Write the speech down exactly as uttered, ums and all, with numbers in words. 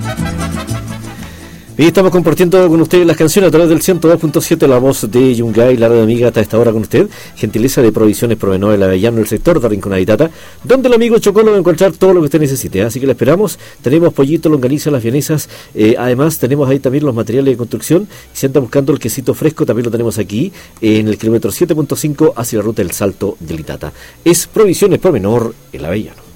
Y estamos compartiendo con ustedes las canciones a través del ciento dos punto siete, la voz de Yungay, la radio amiga hasta esta hora con usted. Gentileza de Provisiones Provenor del Avellano, el sector de Rinconaditata, donde el amigo Chocolo va a encontrar todo lo que usted necesite. Así que la esperamos. Tenemos pollito, longaniza, las vienesas. Eh, además, tenemos ahí también los materiales de construcción. Si anda buscando el quesito fresco, también lo tenemos aquí, en el kilómetro siete punto cinco hacia la ruta del Salto del Itata. Es Provisiones Provenor, el Avellano.